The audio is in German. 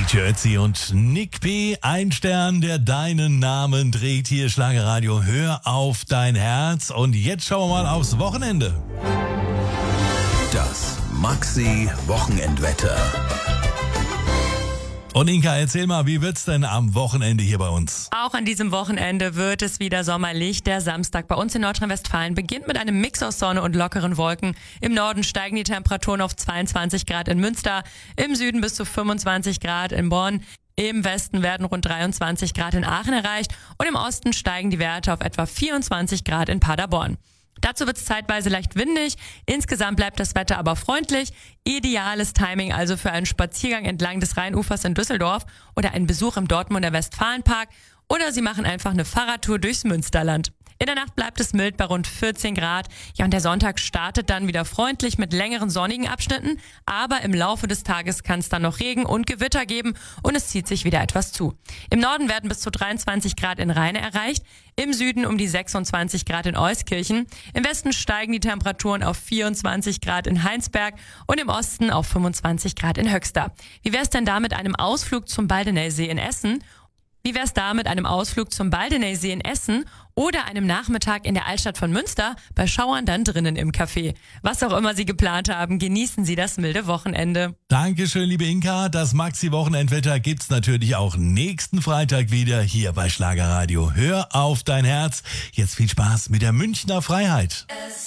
DJ Ötzi und Nick P., ein Stern, der deinen Namen trägt. Hier Schlagerradio, hör auf dein Herz. Und jetzt schauen wir mal aufs Wochenende. Das Maxi-Wochenendwetter. Und Inka, erzähl mal, wie wird's denn am Wochenende hier bei uns? Auch an diesem Wochenende wird es wieder sommerlich. Der Samstag bei uns in Nordrhein-Westfalen beginnt mit einem Mix aus Sonne und lockeren Wolken. Im Norden steigen die Temperaturen auf 22 Grad in Münster, im Süden bis zu 25 Grad in Bonn. Im Westen werden rund 23 Grad in Aachen erreicht und im Osten steigen die Werte auf etwa 24 Grad in Paderborn. Dazu wird es zeitweise leicht windig, insgesamt bleibt das Wetter aber freundlich. Ideales Timing also für einen Spaziergang entlang des Rheinufers in Düsseldorf oder einen Besuch im Dortmunder Westfalenpark oder Sie machen einfach eine Fahrradtour durchs Münsterland. In der Nacht bleibt es mild bei rund 14 Grad. Ja, und der Sonntag startet dann wieder freundlich mit längeren sonnigen Abschnitten, aber im Laufe des Tages kann es dann noch Regen und Gewitter geben und es zieht sich wieder etwas zu. Im Norden werden bis zu 23 Grad in Rheine erreicht, im Süden um die 26 Grad in Euskirchen, im Westen steigen die Temperaturen auf 24 Grad in Heinsberg und im Osten auf 25 Grad in Höxter. Wie wär's denn da mit einem Ausflug zum Baldeneysee in Essen? Oder einem Nachmittag in der Altstadt von Münster, bei Schauern dann drinnen im Café. Was auch immer Sie geplant haben, genießen Sie das milde Wochenende. Dankeschön, liebe Inka. Das Maxi-Wochenendwetter gibt's natürlich auch nächsten Freitag wieder hier bei Schlagerradio. Hör auf dein Herz. Jetzt viel Spaß mit der Münchner Freiheit.